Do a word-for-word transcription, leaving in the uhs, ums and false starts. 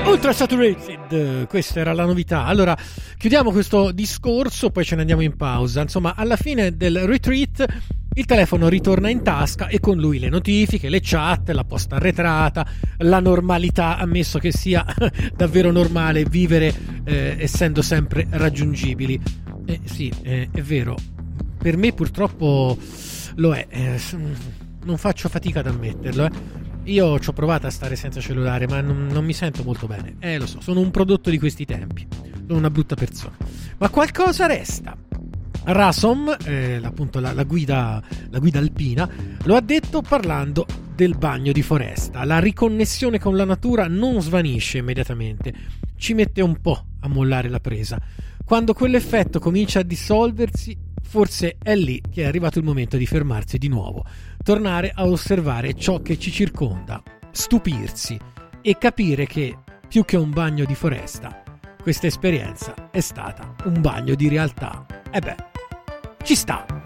Ultra Saturated, questa era la novità. Allora, chiudiamo questo discorso, poi ce ne andiamo in pausa. Insomma, alla fine del retreat il telefono ritorna in tasca e con lui le notifiche, le chat, la posta arretrata, la normalità, ammesso che sia davvero normale vivere eh, essendo sempre raggiungibili. Eh, sì, eh, è vero, per me purtroppo lo è, eh, non faccio fatica ad ammetterlo, eh. Io ci ho provato a stare senza cellulare, ma non, non mi sento molto bene. Eh, lo so, sono un prodotto di questi tempi. Sono una brutta persona. Ma qualcosa resta. Rasom, eh, appunto la, la, guida, la guida alpina, lo ha detto parlando del bagno di foresta. La riconnessione con la natura non svanisce immediatamente. Ci mette un po' a mollare la presa. Quando quell'effetto comincia a dissolversi, forse è lì che è arrivato il momento di fermarsi di nuovo, tornare a osservare ciò che ci circonda, stupirsi e capire che, più che un bagno di foresta, questa esperienza è stata un bagno di realtà. E beh, ci sta!